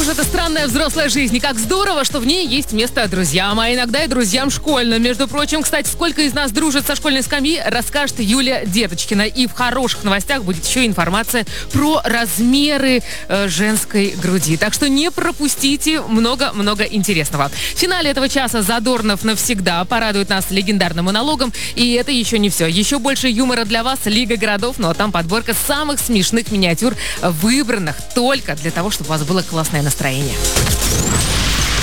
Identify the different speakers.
Speaker 1: уж эта странная взрослая жизнь. И как здорово, что в ней есть место друзьям, а иногда и друзьям школьным. Между прочим, кстати, сколько из нас дружит со школьной скамьи, расскажет Юлия Деточкина. И в хороших новостях будет еще информация про размеры женской груди. Так что не пропустите, много-много интересного. В финале этого часа Задорнов навсегда порадует нас легендарным монологом. И это еще не все. Еще больше юмора для вас, Лига городов. Ну а там подборка самых смешных миниатюр, выбранных только для того, чтобы у вас было классное настроение.